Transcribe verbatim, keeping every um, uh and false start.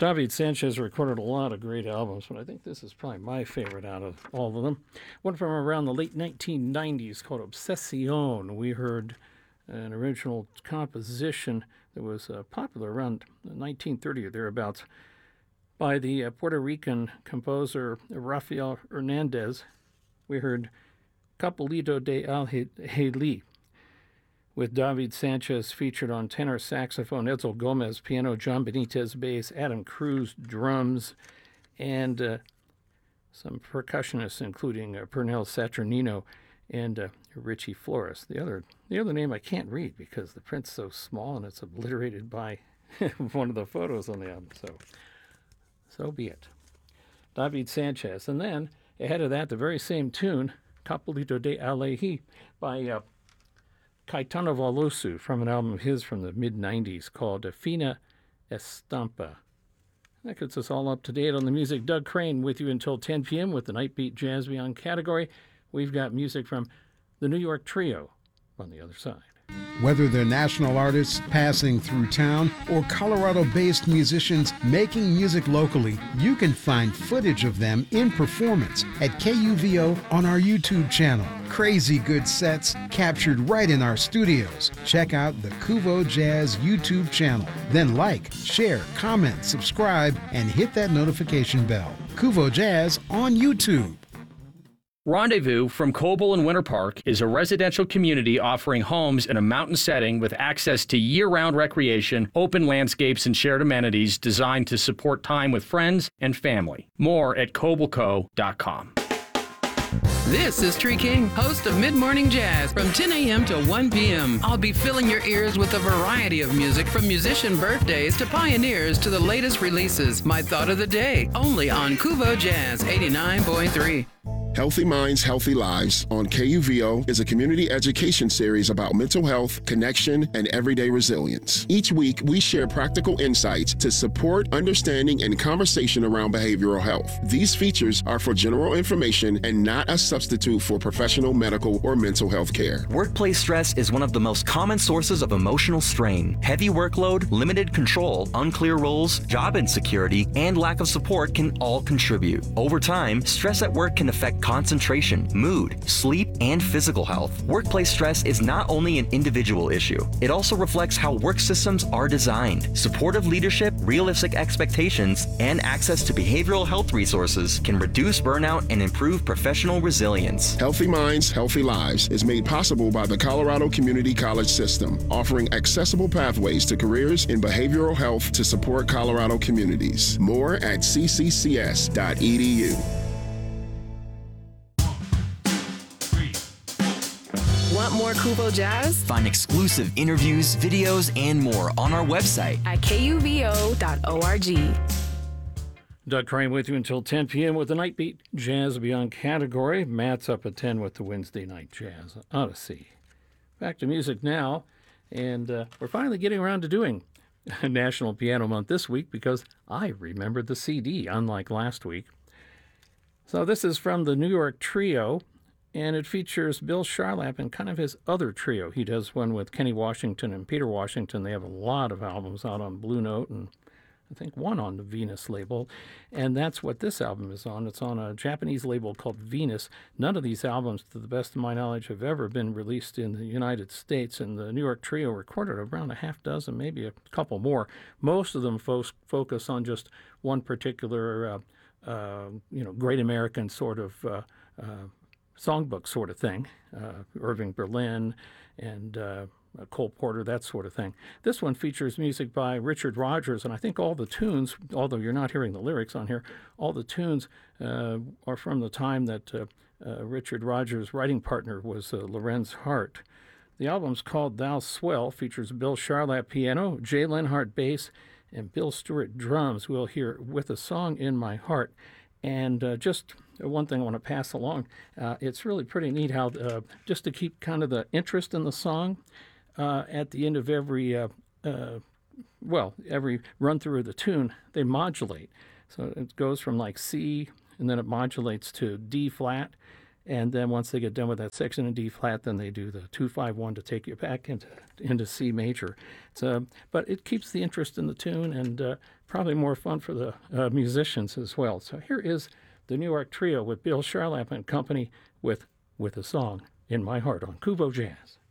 David Sanchez recorded a lot of great albums, but I think this is probably my favorite out of all of them. One from around the late nineteen nineties called Obsession. We heard an original composition that was uh, popular around nineteen thirty or thereabouts by the uh, Puerto Rican composer Rafael Hernandez. We heard Capulito de Alheli, with David Sanchez featured on tenor saxophone, Edsel Gomez piano, John Benitez bass, Adam Cruz drums, and uh, some percussionists, including uh, Pernell Saturnino and uh, Richie Flores. The other, the other name I can't read because the print's so small and it's obliterated by one of the photos on the album. So, so be it. David Sanchez. And then, ahead of that, the very same tune, Capulito de Alheli by uh, Caetano Veloso, from an album of his from the mid nineties called Fina Estampa. That gets us all up to date on the music. Doug Crane with you until ten p.m. with the Nightbeat Jazz Beyond category. We've got music from the New York Trio on the other side. Whether they're national artists passing through town or Colorado-based musicians making music locally, you can find footage of them in performance at K U V O on our YouTube channel. Crazy good sets captured right in our studios. Check out the Kuvo Jazz YouTube channel. Then like, share, comment, subscribe, and hit that notification bell. Kuvo Jazz on YouTube. Rendezvous from Coble and Winter Park is a residential community offering homes in a mountain setting with access to year-round recreation, open landscapes, and shared amenities designed to support time with friends and family. More at coble co dot com. This is Tree King, host of Mid Morning Jazz from ten a.m. to one p.m. I'll be filling your ears with a variety of music from musician birthdays to pioneers to the latest releases. My thought of the day, only on Kuvo Jazz eighty-nine point three. Healthy Minds, Healthy Lives on K U V O is a community education series about mental health, connection, and everyday resilience. Each week, we share practical insights to support understanding and conversation around behavioral health. These features are for general information and not a substitute for professional medical or mental health care. Workplace stress is one of the most common sources of emotional strain. Heavy workload, limited control, unclear roles, job insecurity, and lack of support can all contribute. Over time, stress at work can affect concentration, mood, sleep, and physical health. Workplace stress is not only an individual issue, it also reflects how work systems are designed. Supportive leadership, realistic expectations, and access to behavioral health resources can reduce burnout and improve professional resilience. Healthy Minds, Healthy Lives is made possible by the Colorado Community College System, offering accessible pathways to careers in behavioral health to support Colorado communities. More at c c c s dot e d u. Want more Kuvo Jazz? Find exclusive interviews, videos, and more on our website at k u v o dot org. Doug Crane with you until ten p.m. with the Nightbeat Jazz Beyond category. Matt's up at ten with the Wednesday Night Jazz Odyssey. Back to music now, and uh, we're finally getting around to doing National Piano Month this week because I remembered the C D, unlike last week. So this is from the New York Trio, and it features Bill Charlap and kind of his other trio. He does one with Kenny Washington and Peter Washington. They have a lot of albums out on Blue Note and I think one on the Venus label. And that's what this album is on. It's on a Japanese label called Venus. None of these albums, to the best of my knowledge, have ever been released in the United States. And the New York Trio recorded around a half dozen, maybe a couple more. Most of them fo- focus on just one particular, uh, uh, you know, great American sort of uh, uh, songbook sort of thing, uh, Irving Berlin and uh, Cole Porter, that sort of thing. This one features music by Richard Rodgers, and I think all the tunes, although you're not hearing the lyrics on here, all the tunes uh, are from the time that uh, uh, Richard Rodgers' writing partner was uh, Lorenz Hart. The album's called Thou Swell, features Bill Charlap piano, Jay Lenhart bass, and Bill Stewart drums. We'll hear With a Song in My Heart. And uh, just one thing I want to pass along, uh, it's really pretty neat how, uh, just to keep kind of the interest in the song, uh, at the end of every, uh, uh, well, every run through of the tune, they modulate. So it goes from like C, and then it modulates to D flat, And then once they get done with that section in D flat, then they do the two five one to take you back into into C major. So, but it keeps the interest in the tune and uh, probably more fun for the uh, musicians as well. So here is the New York Trio with Bill Charlap and company with with a song in my heart on Kubo Jazz.